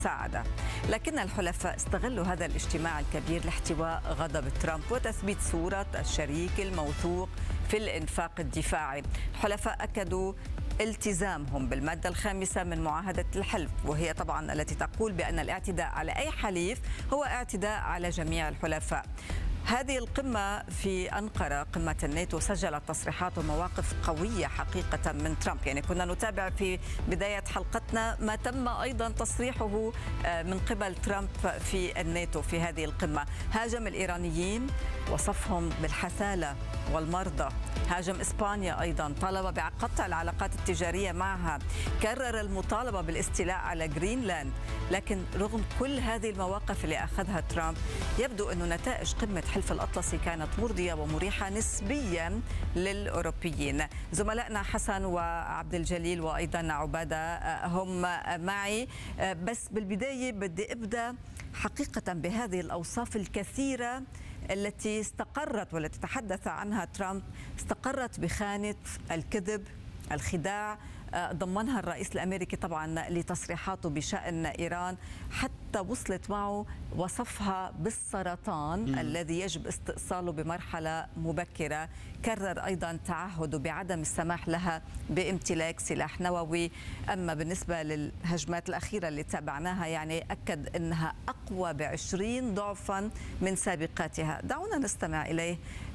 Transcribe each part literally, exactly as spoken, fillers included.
المساعدة. لكن الحلفاء استغلوا هذا الاجتماع الكبير لاحتواء غضب ترامب وتثبيت صورة الشريك الموثوق في الإنفاق الدفاعي. الحلفاء أكدوا التزامهم بالمادة الخامسة من معاهدة الحلف، وهي طبعا التي تقول بأن الاعتداء على أي حليف هو اعتداء على جميع الحلفاء. هذه القمة في أنقرة، قمة الناتو، سجلت تصريحات ومواقف قوية حقيقة من ترامب. يعني كنا نتابع في بداية حلقتنا ما تم أيضا تصريحه من قبل ترامب في الناتو في هذه القمة. هاجم الإيرانيين، وصفهم بالحثالة والمرضى. هاجم إسبانيا أيضا، طالب بقطع العلاقات التجارية معها، كرر المطالبة بالاستيلاء على جرينلاند. لكن رغم كل هذه المواقف اللي أخذها ترامب، يبدو أن نتائج قمة حلف الأطلسي كانت مرضية ومريحة نسبيا للأوروبيين. زملائنا حسن وعبد الجليل وأيضا عبادة هم معي، بس بالبداية بدي أبدأ حقيقة بهذه الأوصاف الكثيرة التي استقرت والتي تحدث عنها ترامب، استقرت بخانة الكذب، الخداع. ضمنها الرئيس الأمريكي طبعا لتصريحاته بشأن إيران، حتى وصلت معه وصفها بالسرطان م. الذي يجب استئصاله بمرحلة مبكرة. كرر أيضا تعهده بعدم السماح لها بامتلاك سلاح نووي. أما بالنسبة للهجمات الأخيرة اللي تابعناها، يعني أكد أنها أقوى بعشرين ضعفا من سابقاتها. دعونا نستمع إليه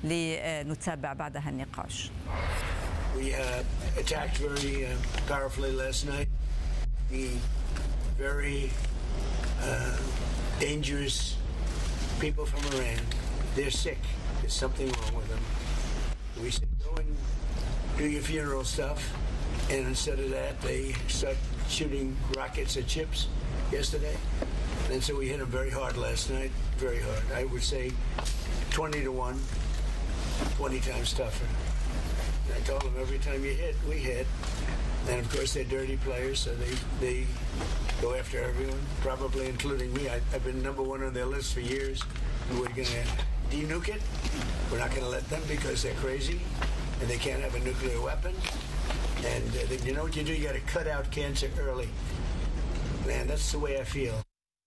لنتابع بعدها النقاش. We uh, attacked very uh, powerfully last night. The very uh, dangerous people from Iran. They're sick. There's something wrong with them. We said, go and do your funeral stuff. And instead of that, they start shooting rockets at ships yesterday. And so we hit them very hard last night. Very hard. I would say twenty to one, twenty times tougher. I told them every time you hit, we hit. And of course, they're dirty players, so they, they go after everyone, probably including me. I, I've been number one on their list for years. And we're going to denuke it. We're not going to let them because they're crazy and they can't have a nuclear weapon. And uh, they, you know what you do? You got to cut out cancer early. Man, that's the way I feel.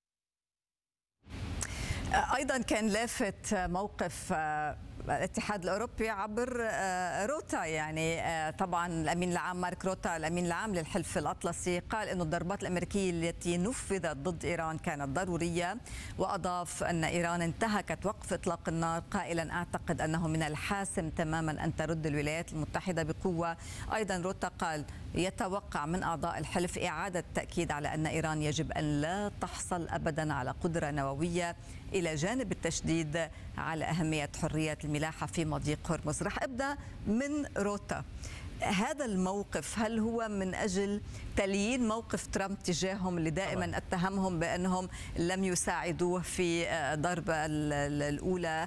أيضا كان لافت موقف الاتحاد الأوروبي عبر روتا. يعني طبعا الأمين العام مارك روتا، الأمين العام للحلف الأطلسي، قال أن الضربات الأمريكية التي نفذت ضد إيران كانت ضرورية، وأضاف أن إيران انتهكت وقف إطلاق النار، قائلا أعتقد أنه من الحاسم تماما أن ترد الولايات المتحدة بقوة. أيضا روتا قال يتوقع من أعضاء الحلف إعادة التأكيد على أن إيران يجب أن لا تحصل أبدا على قدرة نووية، إلى جانب التشديد على أهمية حرية الملاحة في مضيق هرمز. رح أبدأ من روتا. هذا الموقف هل هو من أجل تليين موقف ترامب تجاههم اللي دائما اتهمهم بأنهم لم يساعدوه في ضرب الأولى،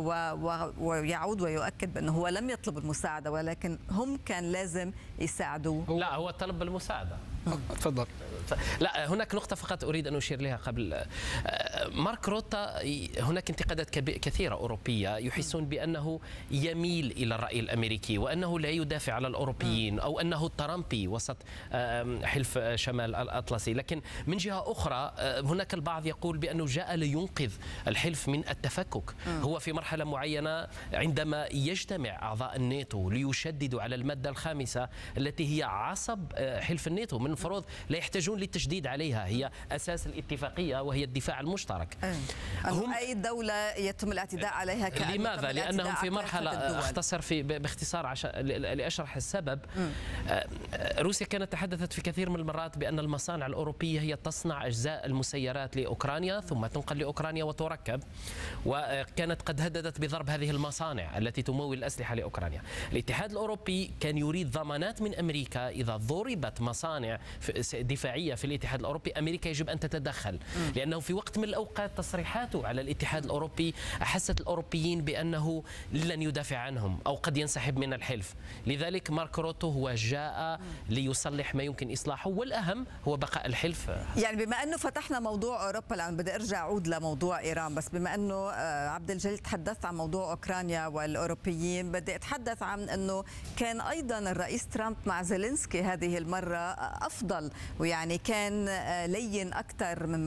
ويعود ويؤكد بأنه هو لم يطلب المساعدة ولكن هم كان لازم يساعدوه؟ لا، هو طلب المساعدة. تفضل. لا، هناك نقطة فقط أريد أن أشير لها قبل. مارك روتا، هناك انتقادات كثيرة أوروبية يحسون بأنه يميل إلى الرأي الأمريكي وأنه لا يدافع على الأوروبيين أو أنه ترامبي وسط حلف شمال الأطلسي. لكن من جهة أخرى هناك البعض يقول بأنه جاء لينقذ الحلف من التفكك. هو في مرحلة معينة عندما يجتمع أعضاء الناتو ليشددوا على المادة الخامسة التي هي عصب حلف الناتو، من المفروض لا يحتاجون للتشديد عليها، هي أساس الاتفاقية وهي الدفاع المشترك. هم أي دولة يتم الاعتداء عليها كأنه لماذا؟ لأنهم في مرحلة، اختصر في باختصار عشان لأشرح السبب. م. روسيا كانت تحدثت في كثير من المرات بأن المصانع الأوروبية هي تصنع أجزاء المسيرات لأوكرانيا ثم تنقل لأوكرانيا وتركب، وكانت قد هددت بضرب هذه المصانع التي تمول الأسلحة لأوكرانيا. الاتحاد الأوروبي كان يريد ضمانات من أمريكا إذا ضربت مصانع دفاعية في الاتحاد الأوروبي أمريكا يجب أن تتدخل، لأنه في وقت من الأوقات تصريحاته على الاتحاد الأوروبي أحست الأوروبيين بأنه لن يدافع عنهم أو قد ينسحب من الحلف. لذلك مارك روتا هو جاء ليصلح ما يمكن إصلاحه، والأهم هو بقاء الحلف. يعني بما أنه فتحنا موضوع أوروبا الآن، بدي أرجع أعود لموضوع إيران، بس بما أنه عبد الجليل تحدثت عن موضوع أوكرانيا والأوروبيين، بدي أتحدث عن أنه كان أيضا الرئيس ترامب مع زيلينسكي هذه المرة أفضل، ويعني كان لين أكثر من